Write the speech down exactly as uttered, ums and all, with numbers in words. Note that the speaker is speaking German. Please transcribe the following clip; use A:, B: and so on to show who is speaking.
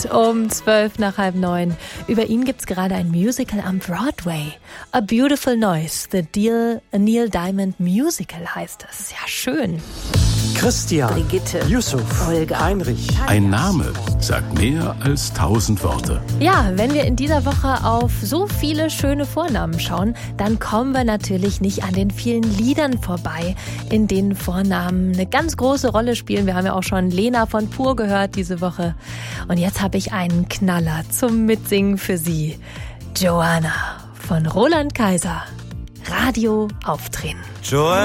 A: um zwölf nach halb neun. Über ihn gibt's gerade ein Musical am Broadway. A Beautiful Noise, The Deal, a Neil Diamond Musical heißt es. Ja, schön.
B: Christian,
A: Brigitte,
B: Yusuf,
A: Olga,
B: Heinrich.
C: Ein Name sagt mehr als tausend Worte.
A: Ja, wenn wir in dieser Woche auf so viele schöne Vornamen schauen, dann kommen wir natürlich nicht an den vielen Liedern vorbei, in denen Vornamen eine ganz große Rolle spielen. Wir haben ja auch schon Lena von Pur gehört diese Woche. Und jetzt habe ich einen Knaller zum Mitsingen für Sie. Joanna von Roland Kaiser. Radio aufdrehen.
B: Joanna.